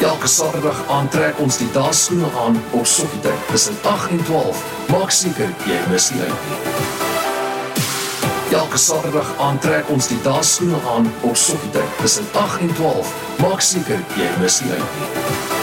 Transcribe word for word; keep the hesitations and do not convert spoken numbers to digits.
Elke Saterdag aantrek ons die daagskoene aan op Sokkietyd tussen agt en twaalf. Maak seker jy mis nie uit nie. Elke Saterdag aantrek ons die daagskoene aan op Sokkietyd tussen agt en twaalf. Maak seker jy mis nie uit nie.